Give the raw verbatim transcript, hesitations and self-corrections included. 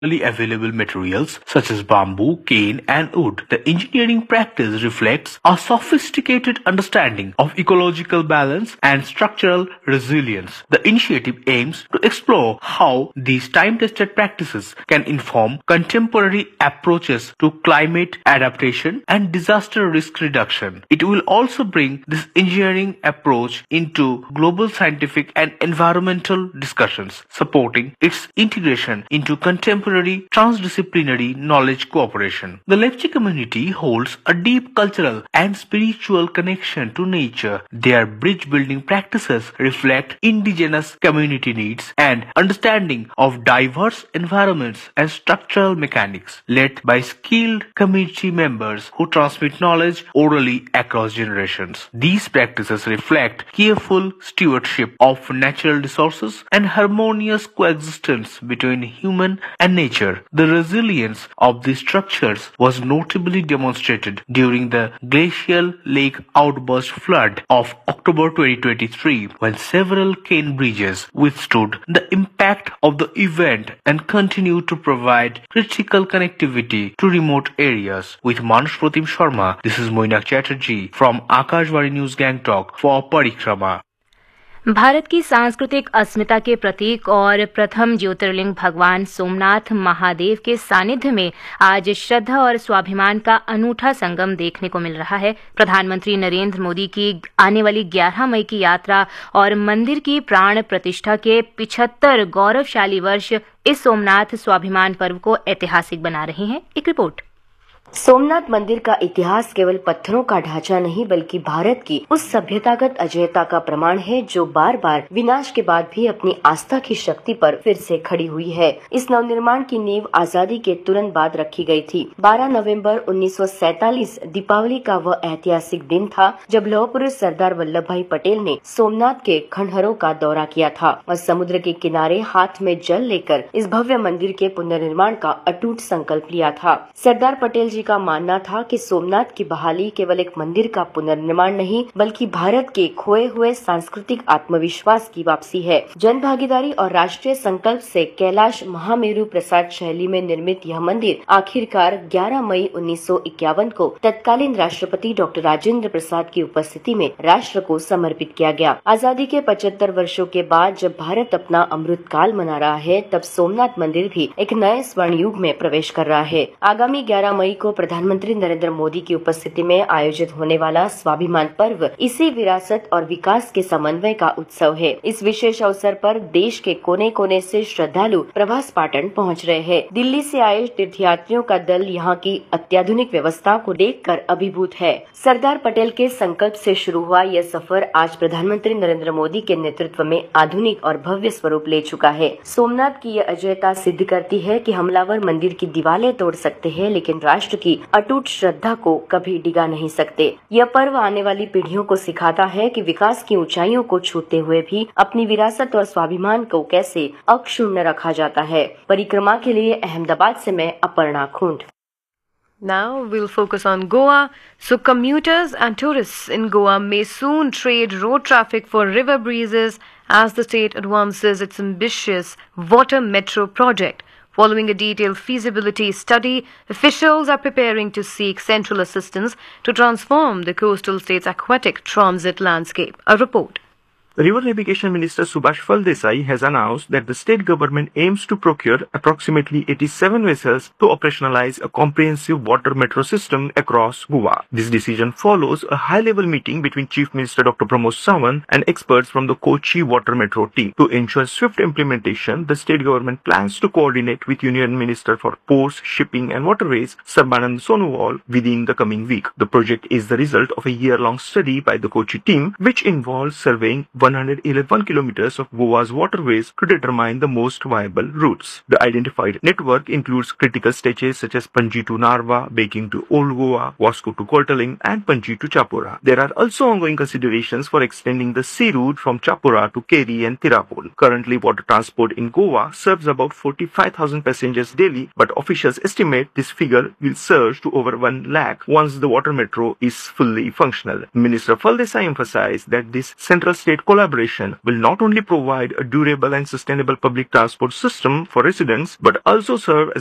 available materials such as bamboo, cane, and wood. The engineering practice reflects a sophisticated understanding of ecological balance and structural resilience. The initiative aims to explore how these time-tested practices can inform contemporary approaches to climate adaptation and disaster risk reduction. It will also bring this engineering approach into global scientific and environmental discussions, supporting its integration into contemporary transdisciplinary knowledge cooperation. The Lepcha community holds a deep cultural and spiritual connection to nature. Their bridge building practices reflect indigenous community needs and understanding of diverse environments and structural mechanics, led by skilled community members who transmit knowledge orally across generations. These practices reflect careful stewardship of natural resources and harmonious coexistence between human and nature. The resilience of these structures was notably demonstrated during the glacial lake outburst flood of October twenty twenty-three, when several cane bridges withstood the impact of the event and continue to provide critical connectivity to remote areas. With Manush Pratim Sharma, this is Moinak Chatterjee from Akashvani News Gangtok for Parikrama. Bharat की सांस्कृतिक अस्मिता के प्रतीक और प्रथम ज्योतिर्लिंग भगवान सोमनाथ महादेव के सानिध्य में आज श्रद्धा और स्वाभिमान का अनूठा संगम देखने को मिल रहा है। प्रधानमंत्री नरेंद्र मोदी की आने वाली ग्यारह मई की यात्रा और मंदिर की प्राण प्रतिष्ठा के पिछहत्तर गौरवशाली वर्ष इस सोमनाथ स्वाभिमान पर्व को ऐतिहासिक बना रहे हैं। एक रिपोर्ट। सोमनाथ मंदिर का इतिहास केवल पत्थरों का ढांचा नहीं बल्कि भारत की उस सभ्यतागत अजेयता का प्रमाण है जो बार बार विनाश के बाद भी अपनी आस्था की शक्ति पर फिर से खड़ी हुई है। इस नवनिर्माण की नींव आजादी के तुरंत बाद रखी गई थी। बारह नवंबर उन्नीस सौ सैतालीस दीपावली का वह ऐतिहासिक दिन था जब लौह पुरुष सरदार वल्लभ भाई पटेल ने सोमनाथ के खंडहरों का दौरा किया था और समुद्र के किनारे हाथ में जल लेकर इस भव्य मंदिर के पुनर्निर्माण का अटूट संकल्प लिया था। सरदार पटेल जी का मानना था कि सोमनाथ की बहाली केवल एक मंदिर का पुनर्निर्माण नहीं बल्कि भारत के खोए हुए सांस्कृतिक आत्मविश्वास की वापसी है। जन भागीदारी और राष्ट्रीय संकल्प से कैलाश महामेरु प्रसाद शैली में निर्मित यह मंदिर आखिरकार ग्यारह मई उन्नीस सौ इक्यावन को तत्कालीन राष्ट्रपति डॉक्टर राजेंद्र प्रसाद की उपस्थिति में राष्ट्र को समर्पित किया गया। आजादी के पचहत्तर वर्षों के बाद जब भारत अपना अमृत काल मना रहा है तब सोमनाथ मंदिर भी एक नए स्वर्ण युग में प्रवेश कर रहा है। आगामी ग्यारह मई को प्रधानमंत्री नरेंद्र मोदी की उपस्थिति में आयोजित होने वाला स्वाभिमान पर्व इसी विरासत और विकास के समन्वय का उत्सव है। इस विशेष अवसर पर देश के कोने कोने से श्रद्धालु प्रभास पाटन पहुंच रहे हैं। दिल्ली से आए तीर्थयात्रियों का दल यहां की अत्याधुनिक व्यवस्था को देखकर अभिभूत है। सरदार पटेल के संकल्प से शुरू हुआ यह सफर आज प्रधानमंत्री नरेंद्र मोदी के नेतृत्व में आधुनिक और भव्य स्वरूप ले चुका है। सोमनाथ की यह अजयता सिद्ध करती है कि हमलावर मंदिर की दीवारें तोड़ सकते हैं लेकिन राष्ट्र की अटूट श्रद्धा को कभी डिगा नहीं सकते। यह पर्व आने वाली पीढ़ियों को सिखाता है कि विकास की ऊंचाइयों को छूते हुए भी अपनी विरासत और स्वाभिमान को कैसे अक्षुण्ण रखा जाता है। परिक्रमा के लिए अहमदाबाद से मैं Aparna खुंड। Now we'll focus on Goa. So commuters and tourists in Goa may soon trade road traffic for river breezes as the state advances its ambitious water metro project. Following a detailed feasibility study, officials are preparing to seek central assistance to transform the coastal state's aquatic transit landscape. A report. The River Navigation Minister Subhash Phaldesai has announced that the state government aims to procure approximately eighty-seven vessels to operationalize a comprehensive water metro system across Goa. This decision follows a high-level meeting between Chief Minister Doctor Pramod Sawant and experts from the Kochi Water Metro team. To ensure swift implementation, the state government plans to coordinate with Union Minister for Ports, Shipping and Waterways, Sarbanand Sonowal, within the coming week. The project is the result of a year-long study by the Kochi team, which involves surveying one hundred eleven kilometers of Goa's waterways to determine the most viable routes. The identified network includes critical stretches such as Panji to Narva, Baking to Old Goa, Vasco to Kotaling, and Panji to Chapora. There are also ongoing considerations for extending the sea route from Chapora to Keri and Tirapol. Currently, water transport in Goa serves about forty-five thousand passengers daily, but officials estimate this figure will surge to over one lakh once the water metro is fully functional. Minister Phaldesai emphasized that this central state collaboration will not only provide a durable and sustainable public transport system for residents, but also serve as